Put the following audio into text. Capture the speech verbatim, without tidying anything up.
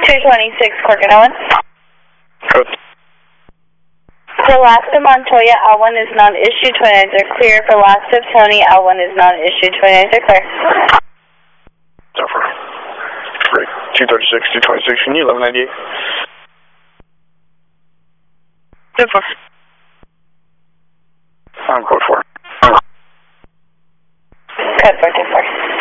two twenty-six Cork and Owen. Code. For last of Montoya, L one is non-issue, twenty-nines are clear. For last of Tony, L one is non-issue, twenty-nines are clear. Over. Great. two thirty-six, two twenty-six, can you eleven ninety-eight? ten four. I'm code four. Code four two four.